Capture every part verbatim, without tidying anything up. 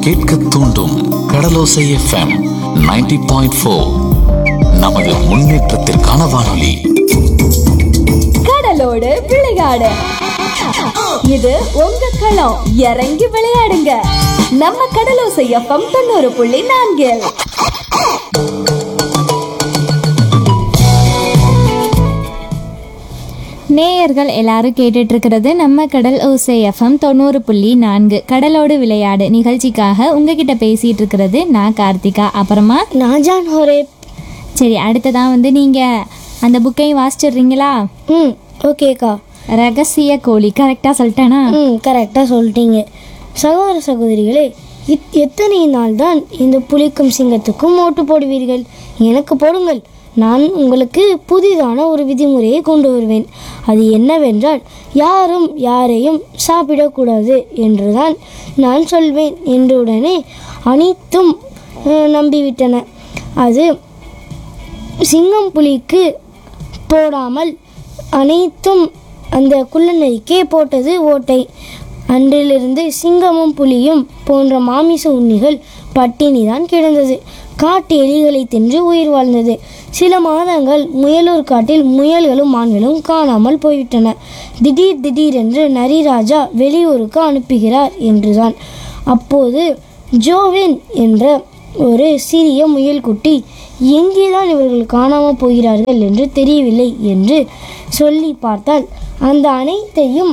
கேட்க தூண்டும் கடலோசை FM ninety point four. நமது முன்னேற்றத்திற்கான வானொலி. கடலோடு விளையாடு, இது உங்க களம். இறங்கி விளையாடுங்க, நம்ம கடலோசை எஃப்எம் தொண்ணூறு புள்ளி நான்கில். நேயர்கள் எல்லாரும் கேட்டுட்டு இருக்கிறது நம்ம கடல் ஓசை எஃப்எம் தொண்ணூறு புள்ளி நான்கு கடலோடு விளையாடு நிகழ்ச்சிக்காக உங்ககிட்ட பேசிட்டு இருக்கிறது நான் கார்த்திகா, அப்புறமா நான் ஜான் ஹோரேப். சரி, அடுத்ததான் வந்து நீங்க அந்த புக்கையும் வாசிச்சிடுறீங்களா? ம் ஓகேக்கா. ரகசிய கோழி கரெக்டாக சொல்லிட்டேனா? ம் கரெக்டாக சொல்லிட்டீங்க. சகோதர சகோதரிகளே, இத் எத்தனை நாள் தான் இந்த புலிக்கும் சிங்கத்துக்கும் ஓட்டு போடுவீர்கள்? எனக்கு போடுங்கள். நான் உங்களுக்கு புதிதான ஒரு விதிமுறையை கொண்டு வருவேன். அது என்னவென்றால், யாரும் யாரையும் சாப்பிடக்கூடாது என்றுதான் நான் சொல்வேன் என்றுடனே அனைத்தும் நம்பிவிட்டன. அது சிங்கம் புலிக்கு போடாமல் அனைத்தும் அந்த குள்ளநரிக்கே போட்டது ஓட்டை. அன்றிலிருந்து சிங்கமும் புலியும் போன்ற மாமிச உண்ணிகள் பட்டினிதான் கிடந்தது. காட்டு எலிகளை தின்று உயிர் வாழ்ந்தது. சில மாதங்கள் முயலூர் காட்டில் முயல்களும் மான்களும் காணாமல் போய்விட்டன. திடீர் திடீரென்று நரிராஜா வெளியூருக்கு அனுப்புகிறார் என்றுதான். அப்போது ஜோவின் என்ற ஒரு சிறிய முயல்குட்டி, எங்கேதான் இவர்கள் காணாமல் போகிறார்கள் என்று தெரியவில்லை என்று சொல்லி பார்த்தால், அந்த அனைத்தையும்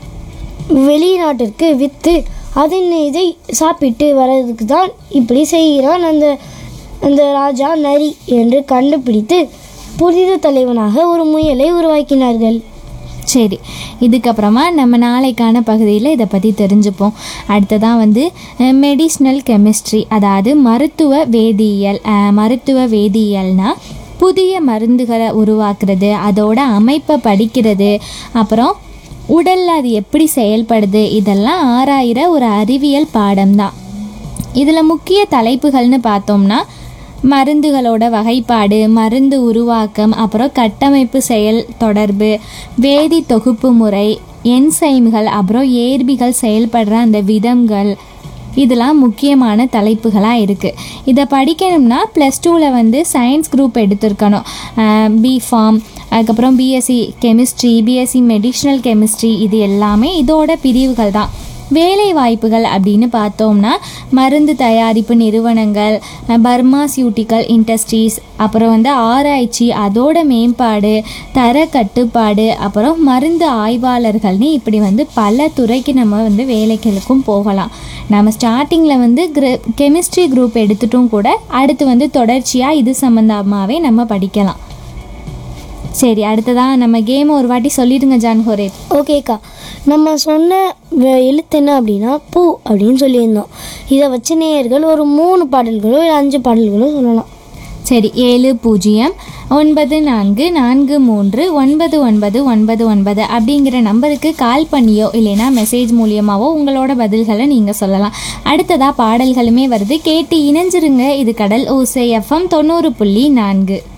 வெளிநாட்டிற்கு விற்று அதன் இதை சாப்பிட்டு வர்றதுக்கு தான் இப்படி செய்கிறான் அந்த அந்த ராஜா நரி என்று கண்டுபிடித்து புதித தலைவனாக ஒரு முயலை உருவாக்கினார்கள். சரி, இதுக்கப்புறமா நம்ம நாளைக்கான பகுதியில் இதை பற்றி தெரிஞ்சுப்போம். அடுத்ததான் வந்து மெடிசினல் கெமிஸ்ட்ரி, அதாவது மருத்துவ வேதியியல். மருத்துவ வேதியியல்னா புதிய மருந்துகளை உருவாக்குறது, அதோட அமைப்பை படிக்கிறது, அப்புறம் உடலில் அது எப்படி செயல்படுது, இதெல்லாம் ஆராயிற ஒரு அறிவியல் பாடம்தான். இதில் முக்கிய தலைப்புகள்னு பார்த்தோம்னா மருந்துகளோட வகைப்பாடு, மருந்து உருவாக்கம், அப்புறம் கட்டமைப்பு செயல் தொடர்பு, வேதி தொகுப்பு முறை, என்சைம்கள், அப்புறம் ஏற்பிகள் செயல்படுற அந்த விதங்கள், இதெல்லாம் முக்கியமான தலைப்புகளாக இருக்குது. இதை படிக்கணும்னா ப்ளஸ் டூவில் வந்து சயின்ஸ் குரூப் எடுத்திருக்கணும். பிஃபார்ம், அதுக்கப்புறம் BSc chemistry, BSc medicinal chemistry, இது எல்லாமே இதோட பிரிவுகள் தான். வேலை வாய்ப்புகள் அப்படின்னு பார்த்தோம்னா மருந்து தயாரிப்பு நிறுவனங்கள், பர்மாசியூட்டிக்கல் இண்டஸ்ட்ரீஸ், அப்புறம் வந்து ஆராய்ச்சி, அதோட மேம்பாடு, தர கட்டுப்பாடு, அப்புறம் மருந்து ஆய்வாளர்கள்னு இப்படி வந்து பல துறைக்கு நம்ம வந்து வேலைகளுக்கும் போகலாம். நம்ம ஸ்டார்டிங்கில் வந்து கிர கெமிஸ்ட்ரி குரூப் எடுத்துட்டும் கூட அடுத்து வந்து தொடர்ச்சியாக இது சம்மந்தமாகவே நம்ம படிக்கலாம். சரி, அடுத்ததான் நம்ம கேம் ஒரு வாட்டி சொல்லிடுங்க ஜான் ஹோரே. ஓகேக்கா. நம்ம சொன்ன எழுத்து என்ன அப்படின்னா பூ அப்படின்னு சொல்லியிருந்தோம். இதை வச்சு நேயர்கள் ஒரு மூணு பாடல்களோ இல்லை அஞ்சு பாடல்களோ சொல்லலாம். சரி, ஏழு பூஜ்ஜியம் ஒன்பது நான்கு நான்கு மூன்று ஒன்பது ஒன்பது ஒன்பது ஒன்பது அப்படிங்கிற நம்பருக்கு கால் பண்ணியோ இல்லைன்னா மெசேஜ் மூலியமாவோ உங்களோட பதில்களை நீங்கள் சொல்லலாம். அடுத்ததாக பாடல்களுமே வருது, கேட்டு இணைஞ்சிருங்க. இது கடல் ஓசை எஃப்எம் தொண்ணூறு புள்ளி நான்கு.